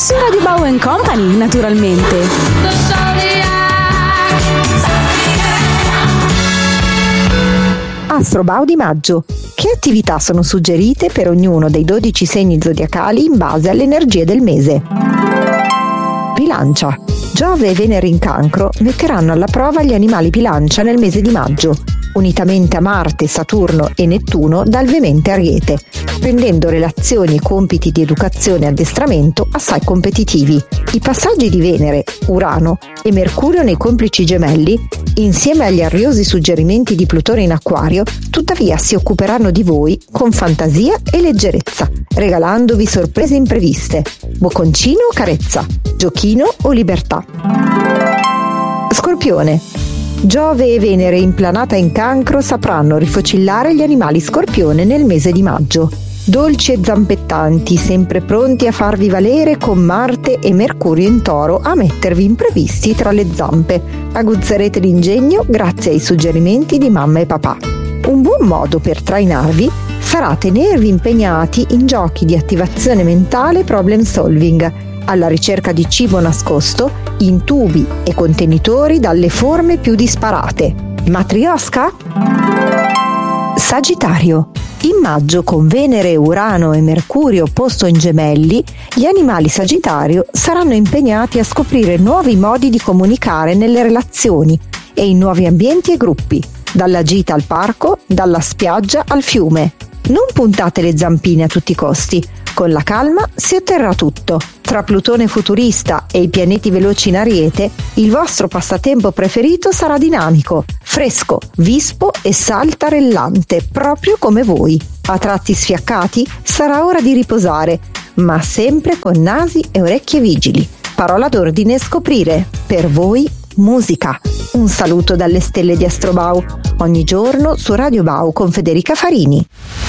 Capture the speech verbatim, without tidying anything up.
Su Radio Bau and Company, naturalmente. Astrobau di maggio. Che attività sono suggerite per ognuno dei dodici segni zodiacali in base alle energie del mese? Bilancia. Giove e Venere in Cancro metteranno alla prova gli animali bilancia nel mese di maggio, unitamente a Marte, Saturno e Nettuno dal vemente Ariete, rendendo relazioni e compiti di educazione e addestramento assai competitivi. I passaggi di Venere, Urano e Mercurio nei complici gemelli, insieme agli ariosi suggerimenti di Plutone in Acquario, tuttavia si occuperanno di voi con fantasia e leggerezza, regalandovi sorprese impreviste, bocconcino o carezza, giochino o libertà. Scorpione. Giove e Venere in planata in Cancro sapranno rifocillare gli animali Scorpione nel mese di maggio. Dolci e zampettanti, sempre pronti a farvi valere con Marte e Mercurio in Toro a mettervi imprevisti tra le zampe. Aguzzerete l'ingegno grazie ai suggerimenti di mamma e papà. Un buon modo per trainarvi sarà tenervi impegnati in giochi di attivazione mentale e problem solving, alla ricerca di cibo nascosto in tubi e contenitori dalle forme più disparate. Matrioska? Sagittario. In maggio, con Venere, Urano e Mercurio opposto in Gemelli, gli animali Sagittario saranno impegnati a scoprire nuovi modi di comunicare nelle relazioni e in nuovi ambienti e gruppi, dalla gita al parco, dalla spiaggia al fiume. Non puntate le zampine a tutti i costi. Con la calma si otterrà tutto. Tra Plutone futurista e i pianeti veloci in Ariete, il vostro passatempo preferito sarà dinamico, fresco, vispo e saltarellante, proprio come voi. A tratti sfiaccati sarà ora di riposare, ma sempre con nasi e orecchie vigili. Parola d'ordine: scoprire. Per voi musica. Un saluto dalle stelle di Astrobau. Ogni giorno su Radio Bau con Federica Farini.